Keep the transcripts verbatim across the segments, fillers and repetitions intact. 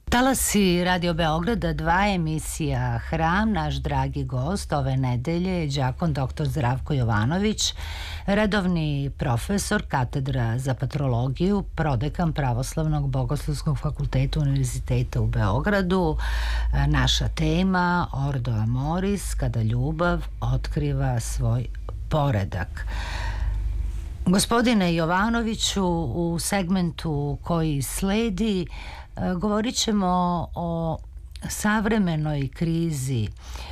Talasi Radio Beograda, dva emisija Hram. Naš dragi gost ove nedelje je đakon doktor Zdravko Jovanović, redovni profesor katedra za patrologiju, prodekan Pravoslavnog bogoslovskog fakulteta Univerziteta u Beogradu. Naša tema Ordo Amoris, kada ljubav otkriva svoj poredak. Gospodine Jovanoviću, u segmentu koji sledi govorit ćemo o savremenoj krizi,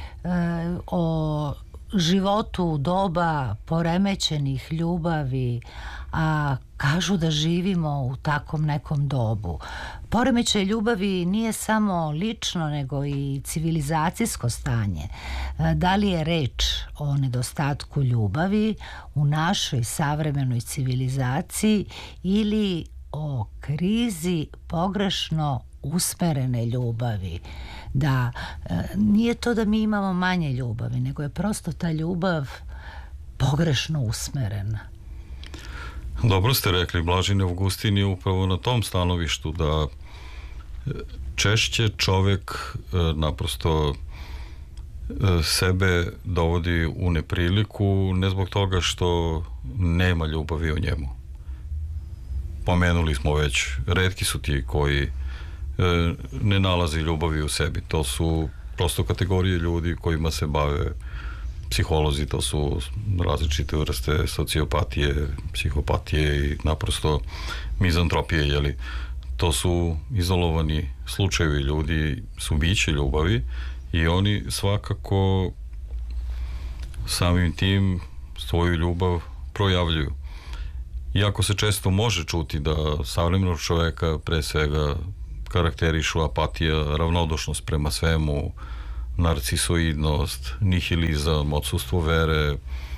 o životu u doba poremećenih ljubavi, a kažu da živimo u takvom nekom dobu. Poremećaj ljubavi nije samo lično, nego i civilizacijsko stanje. Da li je reč o nedostatku ljubavi u našoj savremenoj civilizaciji ili o krizi pogrešno usmerene ljubavi? Da, nije to da mi imamo manje ljubavi, nego je prosto ta ljubav pogrešno usmerena. Dobro ste rekli, Blaženi Augustin je upravo na tom stanovištu da češće čovek naprosto sebe dovodi u nepriliku, ne zbog toga što nema ljubavi u njemu. Pomenuli smo već, retki su ti koji e, ne nalaze ljubavi u sebi. To su prosto kategorije ljudi kojima se bave psiholozi, to su različite vrste sociopatije, psihopatije i naprosto mizantropije, jeli. To su izolovani slučajevi, ljudi su biće ljubavi i oni svakako samim tim svoju ljubav projavljuju. Iako se često može čuti da savremenog čoveka pre svega karakterišu apatija, ravnodušnost prema svemu, narcisoidnost, nihilizam, odsustvo vere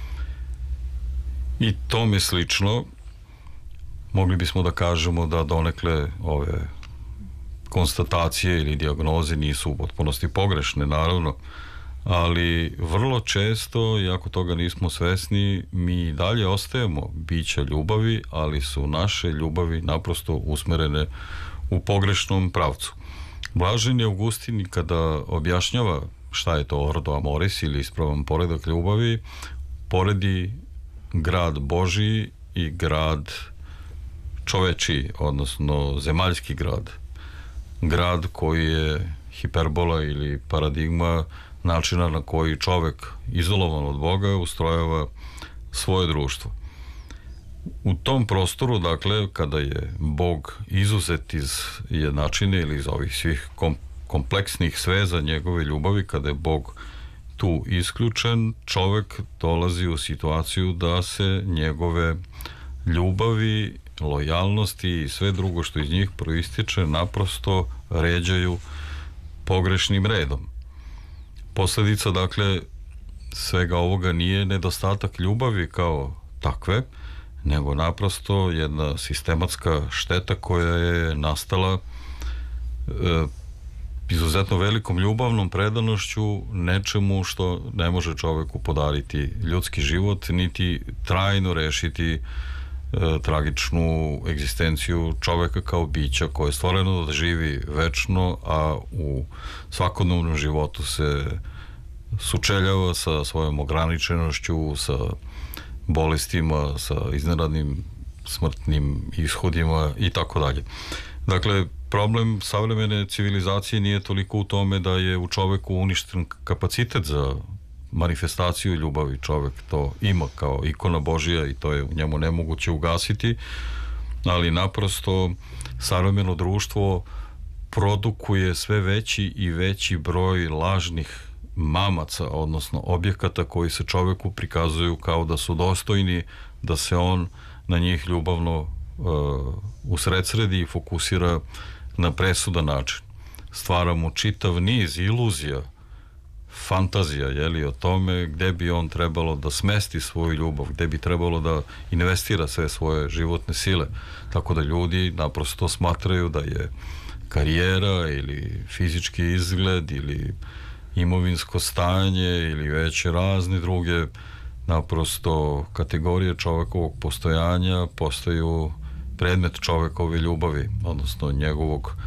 i tome slično, mogli bismo da kažemo da donekle ove konstatacije ili dijagnoze nisu u potpunosti pogrešne, naravno, ali vrlo često, iako toga nismo svesni, mi dalje ostajemo bića ljubavi, ali su naše ljubavi naprosto usmerene u pogrešnom pravcu. Blaženi Augustin kada objašnjava šta je to Ordo Amoris ili ispravan poredak ljubavi, poredi grad Božiji i grad čovečiji, odnosno zemaljski grad. Grad koji je hiperbola ili paradigma načina na koji čovek izolovan od Boga ustrojava svoje društvo. U tom prostoru, dakle, kada je Bog izuzet iz jednačine ili iz ovih svih kom kompleksnih sveza njegove ljubavi, kada je Bog tu isključen, čovek dolazi u situaciju da se njegove ljubavi, lojalnosti i sve drugo što iz njih proističe naprosto ređaju pogrešnim redom. Posledica, dakle, svega ovoga nije nedostatak ljubavi kao takve, nego naprosto jedna sistematska šteta koja je nastala e, izuzetno velikom ljubavnom predanošću nečemu što ne može čoveku podariti ljudski život, niti trajno rešiti e, tragičnu egzistenciju čoveka kao bića koje je stvoreno da živi večno, a u svakodnevnom životu se sučeljava sa svojom ograničenošću, sa bolestima, sa iznenadnim smrtnim ishodima i tako dalje. Dakle, problem savremene civilizacije nije toliko u tome da je u čoveku uništen kapacitet za manifestaciju ljubavi. Čovek to ima kao ikona Božija i to je u njemu nemoguće ugasiti, ali naprosto savremeno društvo produkuje sve veći i veći broj lažnih mamaca, odnosno objekata koji se čoveku prikazuju kao da su dostojni da se on na njih ljubavno uh, usredsredi i fokusira na presudan način. Stvaramo čitav niz iluzija, fantazija, jeli, o tome gde bi on trebalo da smesti svoju ljubav, gde bi trebalo da investira sve svoje životne sile, tako da ljudi naprosto smatraju da je karijera ili fizički izgled ili imovinsko stanje ili već razne druge naprosto kategorije čovekovog postojanja postaju predmet čovekove ljubavi, odnosno njegovog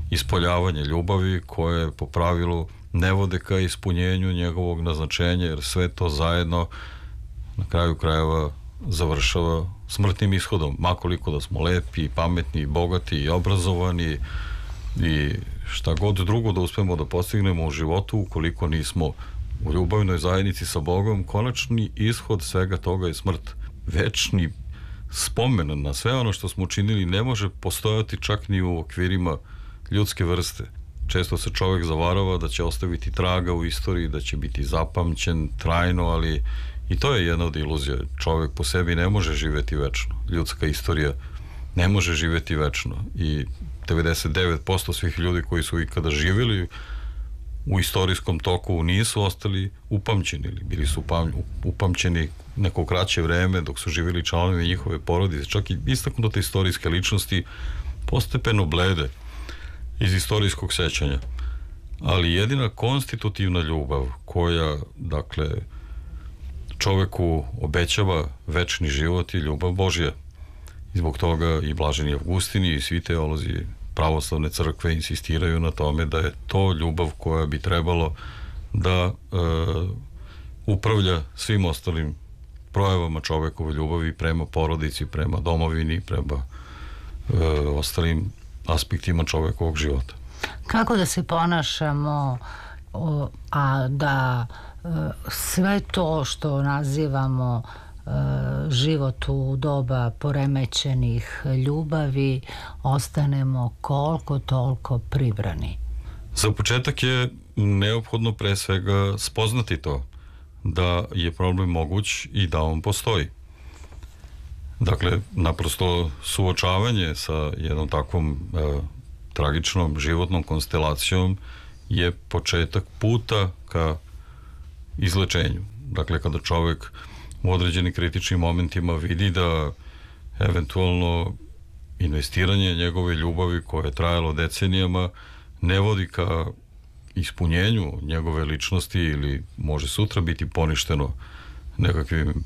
ispoljavanje ljubavi koje po pravilu ne vode ka ispunjenju njegovog naznačenja, jer sve to zajedno na kraju krajeva završava smrtnim ishodom, makoliko da smo lepi, pametni, bogati i obrazovani i šta god drugo da uspemo da postignemo u životu, ukoliko nismo u ljubavnoj zajednici sa Bogom, konačni ishod svega toga je smrt. Večni spomen na sve ono što smo učinili ne može postojati čak ni u okvirima ljudske vrste. Često se čovjek zavarava da će ostaviti traga u istoriji, da će biti zapamćen trajno, ali i to je jedna od iluzija. Čovjek po sebi ne može živjeti večno. Ljudska istorija ne može živjeti večno. I devedeset devet posto svih ljudi koji su ikada živjeli u istorijskom toku nisu ostali upamćeni ili bili su upamćeni neko kraće vreme dok su živjeli članovi njihove porodice. Čak i istaknute istorijske ličnosti postepeno blede iz istorijskog sećanja. Ali jedina konstitutivna ljubav koja, dakle, čoveku obećava večni život je ljubav Božja. I zbog toga i blaženi Avgustini i svi teolozi pravoslavne crkve insistiraju na tome da je to ljubav koja bi trebalo da e, upravlja svim ostalim projavama čovekove ljubavi prema porodici, prema domovini, prema e, ostalim aspektima čovekovog života. Kako da se ponašamo, o, a da e, sve to što nazivamo život u doba poremećenih ljubavi ostanemo koliko toliko pribrani? Za početak je neophodno pre svega spoznati to da je problem moguć i da on postoji. Dakle, naprosto suočavanje sa jednom takvom e, tragičnom životnom konstelacijom je početak puta ka izlečenju. Dakle, kada čovjek u određenim kritičnim momentima vidi da eventualno investiranje njegove ljubavi koje je trajalo decenijama ne vodi ka ispunjenju njegove ličnosti ili može sutra biti poništeno nekakvim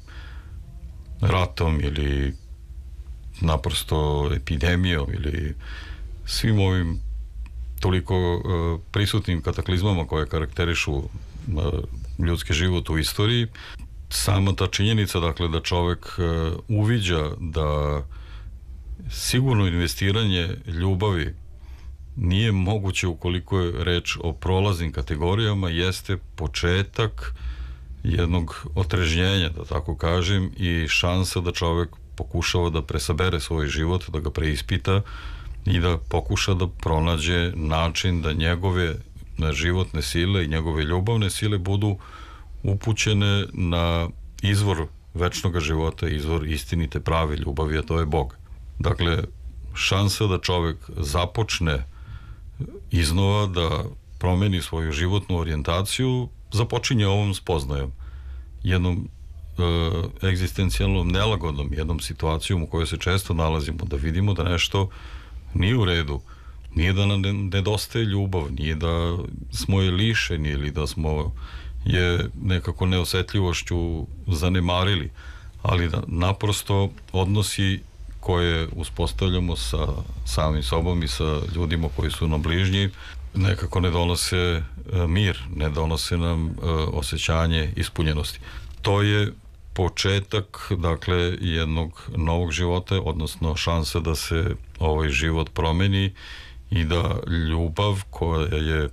ratom ili naprosto epidemijom ili svim ovim toliko uh, prisutnim kataklizmama koje karakterišu uh, ljudski život u istoriji. Sama ta činjenica, dakle, da čovjek uh, uviđa da sigurno investiranje ljubavi nije moguće ukoliko je reč o prolaznim kategorijama, jeste početak jednog otrežnjenja, da tako kažem, i šansa da čovjek pokušava da presabere svoj život, da ga preispita i da pokuša da pronađe način da njegove životne sile i njegove ljubavne sile budu upućene na izvor večnog života, izvor istinite prave ljubavi, a to je Bog. Dakle, šansa da čovjek započne iznova, da promeni svoju životnu orijentaciju, započinje ovom spoznajom, jednom e, egzistencijalnom nelagodom, jednom situacijom u kojoj se često nalazimo, da vidimo da nešto nije u redu, nije da nam nedostaje ljubav, nije da smo je lišeni ili da smo je nekako neosetljivošću zanemarili, ali da naprosto odnosi koje uspostavljamo sa samim sobom i sa ljudima koji su nam bližnji nekako ne donose mir, ne donose nam osjećanje ispunjenosti. To je početak, dakle, jednog novog života, odnosno šansa da se ovaj život promeni i da ljubav koja je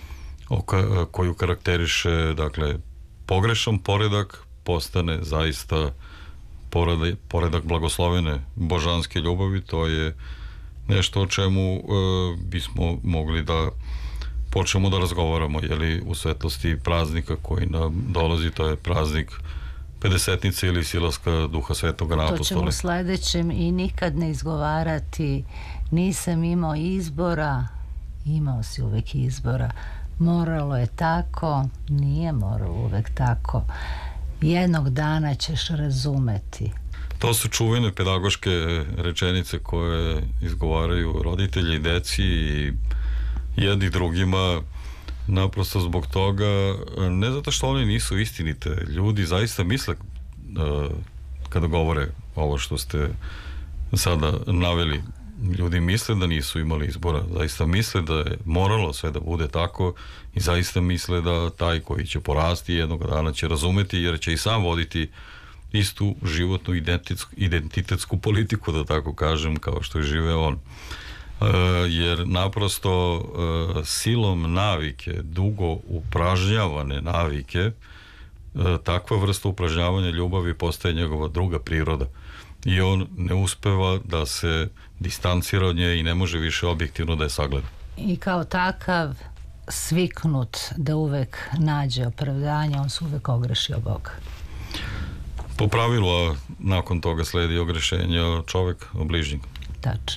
koju karakteriše, dakle, pogrešan poredak postane zaista poredak, poredak blagoslovene božanske ljubavi. To je nešto o čemu e, bismo mogli da počnemo da razgovaramo, jeli, u svetlosti praznika koji nam dolazi, to je praznik Pedesetnice ili silaska Duha Svetoga na apostole. To ćemo u sledećem i nikad ne izgovarati nisam imao izbora, imao si uvek izbora, moralo je tako, nije moralo uvek tako, jednog dana ćeš razumeti. To su čuvene pedagoške rečenice koje izgovaraju roditelji i deci i jedni drugima, naprosto zbog toga, ne zato što oni nisu istinite. Ljudi zaista misle kada govore ovo što ste sada naveli, ljudi misle da nisu imali izbora, zaista misle da je moralo sve da bude tako i zaista misle da taj koji će porasti jednog dana će razumeti, jer će i sam voditi istu životnu identitetsku, identitetsku politiku, da tako kažem, kao što je živeo on. E, jer naprosto e, silom navike, dugo upražnjavane navike, e, takva vrsta upražnjavanja ljubavi postaje njegova druga priroda i on ne uspeva da se distancira od nje i ne može više objektivno da je sagleda. I kao takav sviknut da uvek nađe opravdanje, on se uvek ogrešio Boga. Po pravilu, a nakon toga sledi ogrešenje čovek o bližnjeg. Tačno.